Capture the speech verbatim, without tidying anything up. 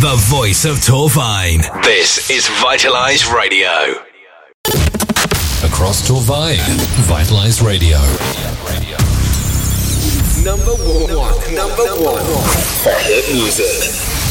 The voice of Torvine. This is Vitalize Radio. Across Torvine, Vitalize Radio. Number one. Number one. For hit music.